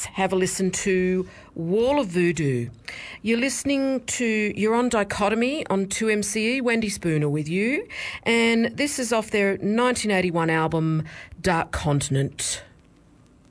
have a listen to Wall of Voodoo. You're on Dichotomy on 2MCE, Wendy Spooner with you, and this is off their 1981 album, Dark Continent.